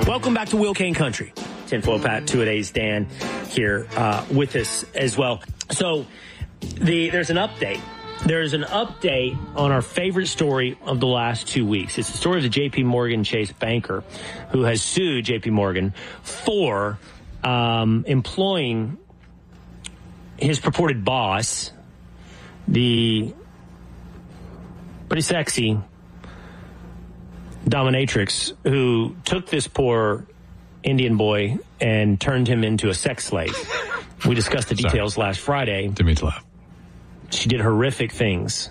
Welcome back to Will Kane Country. Tinfoil Pat, 2-a-days Dan here with us as well. So there's an update. There's an update on our favorite story of the last 2 weeks. It's the story of the J.P. Morgan Chase banker who has sued J.P. Morgan for employing his purported boss, the pretty sexy dominatrix, who took this poor Indian boy and turned him into a sex slave. We discussed the details last Friday. Didn't mean to laugh. She did horrific things.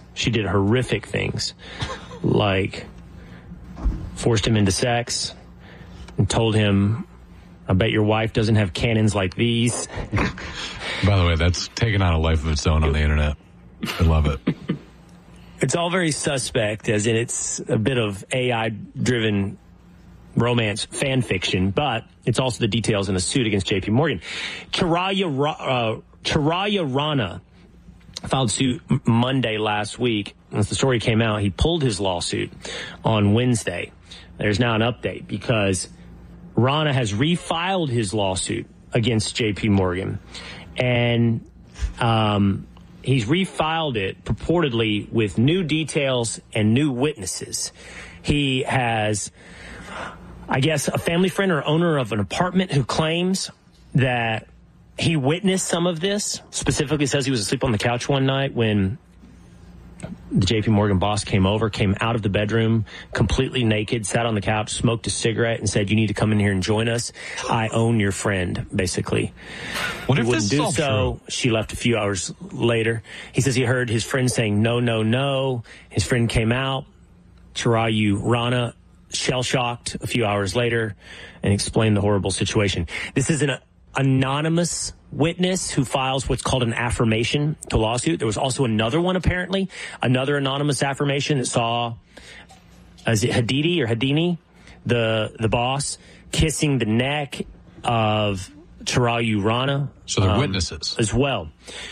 Like forced him into sex and told him, I bet your wife doesn't have cannons like these. By the way, that's taken on a life of its own on the internet. I love it. It's all very suspect, as in it's a bit of AI-driven romance fan fiction, but it's also the details in the suit against J.P. Morgan. Charaya Rana filed suit Monday last week. As the story came out, he pulled his lawsuit on Wednesday. There's now an update because Rana has refiled his lawsuit against J.P. Morgan, and he's refiled it purportedly with new details and new witnesses. He has, I guess, a family friend or owner of an apartment who claims that he witnessed some of this. Specifically says he was asleep on the couch one night when the J.P. Morgan boss came out of the bedroom completely naked, sat on the couch, smoked a cigarette, and said, "You need to come in here and join us. I own your friend," basically. What if he this wouldn't do is all so. true? She left a few hours later. He says he heard his friend saying, "No, no, no." His friend came out. Charayu Rana, shell-shocked a few hours later, and explained the horrible situation. This is an anonymous witness who files what's called an affirmation to lawsuit. There was also another one, apparently, another anonymous affirmation that saw, is it Hadini, the boss, kissing the neck of Charayu Rana. So they're witnesses as well.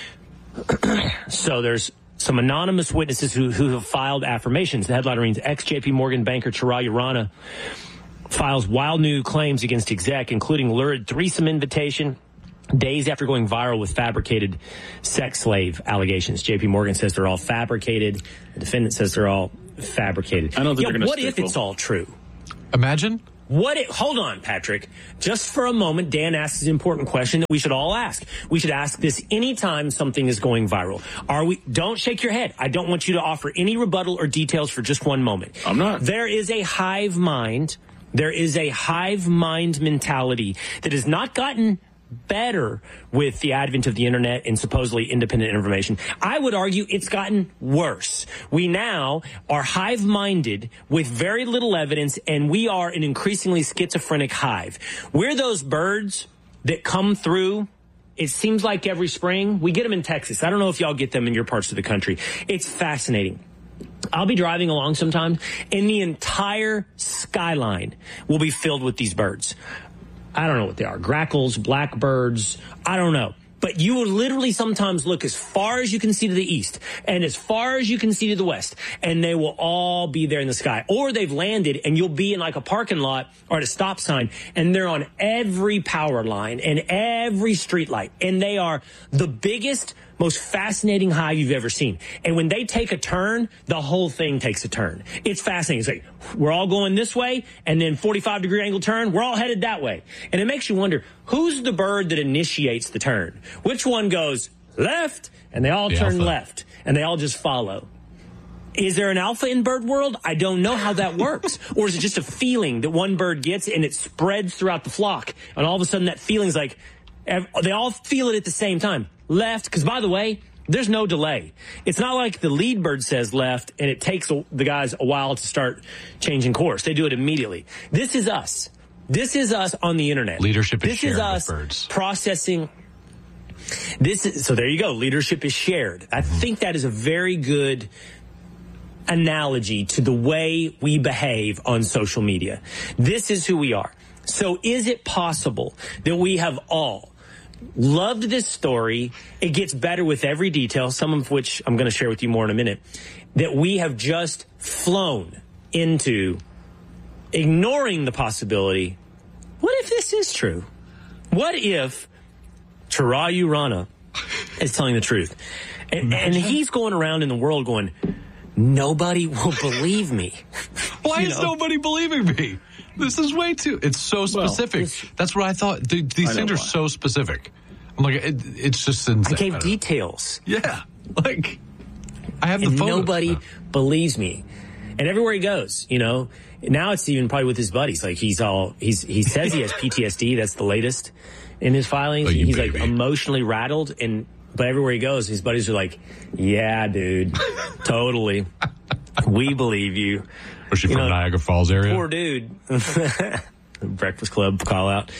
So there's some anonymous witnesses who have filed affirmations. The headline reads, ex-JP Morgan banker Charayu Rana files wild new claims against exec, including lurid threesome invitation, days after going viral with fabricated sex slave allegations. J.P. Morgan says they're all fabricated. The defendant says they're all fabricated. I don't think they're going to what if it's all true? Imagine. Hold on, Patrick. Just for a moment, Dan asks an important question that we should all ask. We should ask this anytime something is going viral. Don't shake your head. I don't want you to offer any rebuttal or details for just one moment. I'm not. There is a hive mind. There is a hive mind mentality that has not gotten better with the advent of the internet and supposedly independent information. I would argue it's gotten worse. We now are hive-minded with very little evidence, and we are an increasingly schizophrenic hive. We're those birds that come through. It seems like every spring. We get them in Texas. I don't know if y'all get them in your parts of the country. It's fascinating. I'll be driving along sometimes, and the entire skyline will be filled with these birds. I don't know what they are. Grackles, blackbirds, I don't know. But you will literally sometimes look as far as you can see to the east and as far as you can see to the west, and they will all be there in the sky. Or they've landed, and you'll be in like a parking lot or at a stop sign, and they're on every power line and every street light. And they are the biggest, most fascinating hive you've ever seen. And when they take a turn, the whole thing takes a turn. It's fascinating. It's like, we're all going this way, and then 45-degree angle turn, we're all headed that way. And it makes you wonder, who's the bird that initiates the turn? Which one goes left, and they all turn left, and they all just follow? Is there an alpha in bird world? I don't know how that works. Or is it just a feeling that one bird gets, and it spreads throughout the flock, and all of a sudden that feeling's like, they all feel it at the same time. Left, because by the way, there's no delay. It's not like the lead bird says left and it takes the guys a while to start changing course. They do it immediately. This is us. This is us on the internet. Leadership is shared with birds. This is us processing. So there you go. Leadership is shared. I think that is a very good analogy to the way we behave on social media. This is who we are. So is it possible that we have all loved this story? It gets better with every detail, some of which I'm going to share with you more in a minute, that we have just flown into ignoring the possibility this is true? What if Tarayu Rana is telling the truth? And he's going around in the world going, nobody will believe me. Why is nobody believing me? This is way too... It's so specific. That's what I thought. These things are so specific. I'm like, it's just insane. I gave details. Yeah. Like, I have the photos. Nobody believes me. And everywhere he goes, now it's even probably with his buddies. Like he says he has PTSD. That's the latest in his filings. He's like emotionally rattled, but everywhere he goes, his buddies are like, "Yeah, dude, totally, we believe you." Was she from Niagara Falls area? Poor dude. Breakfast Club call out.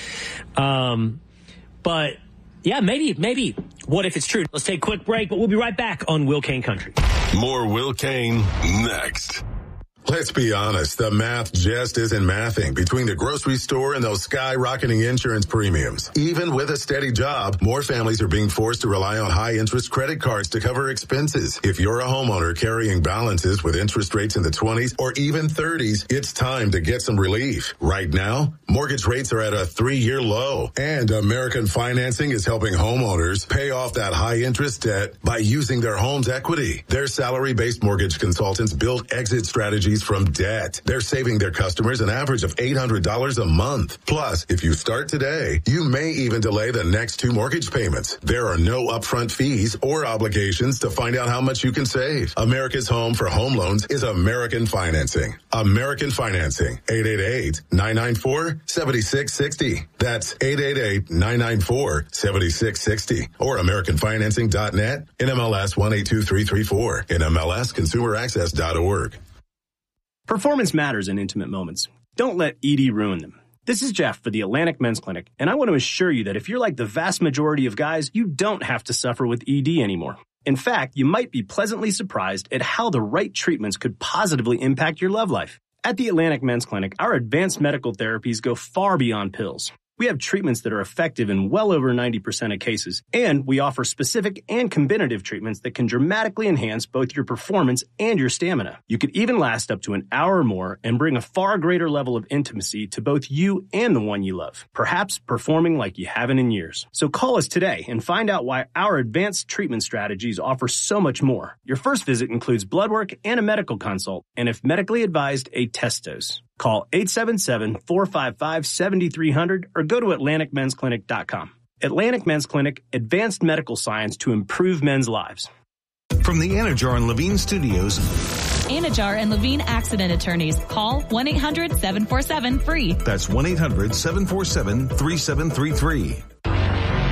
But yeah, maybe. What if it's true? Let's take a quick break, but we'll be right back on Will Cain Country. More Will Cain next. Let's be honest, the math just isn't mathing between the grocery store and those skyrocketing insurance premiums. Even with a steady job, more families are being forced to rely on high-interest credit cards to cover expenses. If you're a homeowner carrying balances with interest rates in the 20s or even 30s, it's time to get some relief. Right now, mortgage rates are at a 3-year low, and American Financing is helping homeowners pay off that high-interest debt by using their home's equity. Their salary-based mortgage consultants build exit strategies from debt. They're saving their customers an average of $800 a month. Plus, if you start today, you may even delay the next 2 mortgage payments. There are no upfront fees or obligations to find out how much you can save. America's home for home loans is American Financing. American Financing. 888-994-7660. That's 888-994-7660. Or AmericanFinancing.net. NMLS 182334. NMLSConsumerAccess.org. Performance matters in intimate moments. Don't let ED ruin them. This is Jeff for the Atlantic Men's Clinic, and I want to assure you that if you're like the vast majority of guys, you don't have to suffer with ED anymore. In fact, you might be pleasantly surprised at how the right treatments could positively impact your love life. At the Atlantic Men's Clinic, our advanced medical therapies go far beyond pills. We have treatments that are effective in well over 90% of cases, and we offer specific and combinative treatments that can dramatically enhance both your performance and your stamina. You could even last up to an hour or more and bring a far greater level of intimacy to both you and the one you love, perhaps performing like you haven't in years. So call us today and find out why our advanced treatment strategies offer so much more. Your first visit includes blood work and a medical consult, and if medically advised, a test dose. Call 877-455-7300 or go to AtlanticMen'sClinic.com. Atlantic Men's Clinic, advanced medical science to improve men's lives. From the Anajar and Levine Studios. Anajar and Levine Accident Attorneys. Call 1-800-747-FREE. That's 1-800-747-3733.